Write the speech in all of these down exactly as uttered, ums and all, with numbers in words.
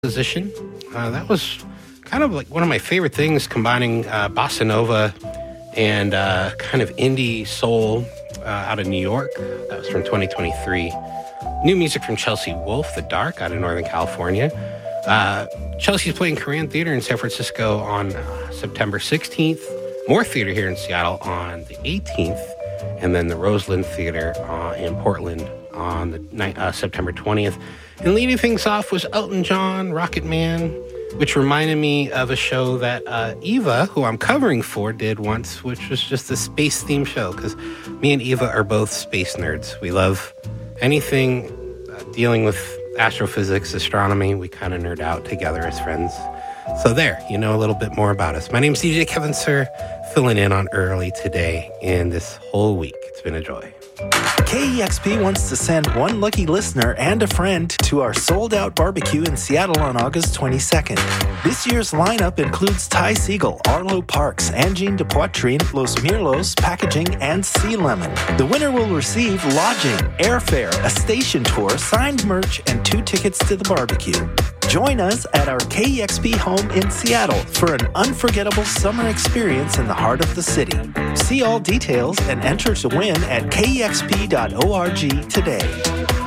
Position. Uh, that was kind of like one of my favorite things, combining uh, bossa nova and uh, kind of indie soul uh, out of New York. That was from twenty twenty-three. New music from Chelsea Wolfe, The Dark, out of Northern California. Uh, Chelsea's playing Korean Theater in San Francisco on uh, September sixteenth. More theater here in Seattle on the eighteenth. And then the Roseland Theater uh, in Portland on the night, uh, September twentieth. And leading things off was Elton John, Rocket Man, which reminded me of a show that uh, Eva, who I'm covering for, did once, which was just a space-themed show, because me and Eva are both space nerds. We love anything uh, dealing with astrophysics, astronomy. We kind of nerd out together as friends. So there, you know a little bit more about us. My name's D J Kevin Sir, filling in on early today and this whole week. It's been a joy. K E X P wants to send one lucky listener and a friend to our sold-out barbecue in Seattle on August twenty-second. This year's lineup includes Ty Siegel, Arlo Parks, Angine de Poitrine, Los Mirlos, Packaging, and Sea Lemon. The winner will receive lodging, airfare, a station tour, signed merch, and two tickets to the barbecue. Join us at our K E X P home in Seattle for an unforgettable summer experience in the heart of the city. See all details and enter to win at K E X P dot org today.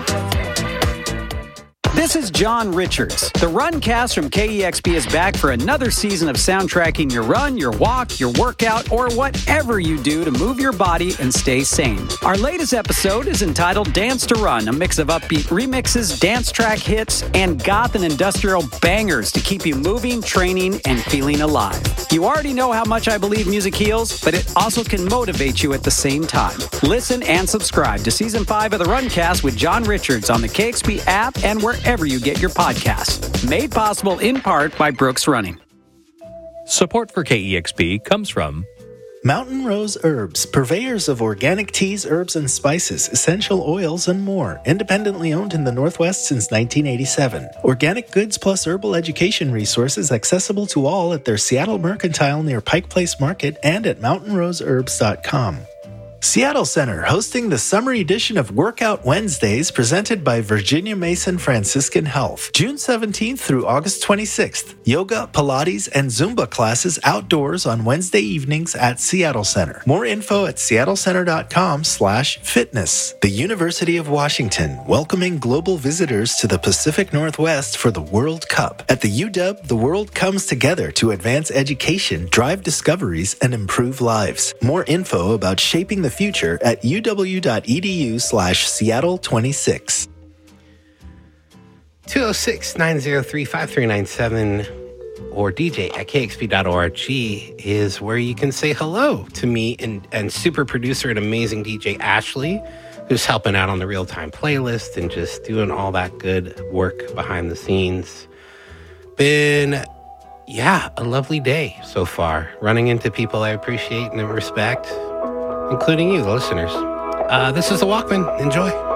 This is John Richards. The Runcast from K E X P is back for another season of soundtracking your run, your walk, your workout, or whatever you do to move your body and stay sane. Our latest episode is entitled Dance to Run, a mix of upbeat remixes, dance track hits, and goth and industrial bangers to keep you moving, training, and feeling alive. You already know how much I believe music heals, but it also can motivate you at the same time. Listen and subscribe to Season five of the Runcast with John Richards on the K X P app and wherever you get your podcasts. Made possible in part by Brooks Running. Support for K E X P comes from Mountain Rose Herbs, purveyors of organic teas, herbs, and spices, essential oils, and more. Independently owned in the Northwest since nineteen eighty-seven. Organic goods plus herbal education resources accessible to all at their Seattle Mercantile near Pike Place Market and at mountain rose herbs dot com. Seattle Center, hosting the summer edition of Workout Wednesdays presented by Virginia Mason Franciscan Health. June seventeenth through August twenty-sixth. Yoga, Pilates, and Zumba classes outdoors on Wednesday evenings at Seattle Center. More info at seattle center dot com slash fitness. The University of Washington, welcoming global visitors to the Pacific Northwest for the World Cup. At the U W, the world comes together to advance education, drive discoveries, and improve lives. More info about shaping the future at uw.edu slash Seattle 26. two oh six, nine oh three, five three nine seven or D J at K X P dot org is where you can say hello to me and, and super producer and amazing D J Ashley, who's helping out on the real-time playlist and just doing all that good work behind the scenes. Been, yeah, a lovely day so far. Running into people I appreciate and respect, including you, the listeners. Uh, this is The Walkman. Enjoy.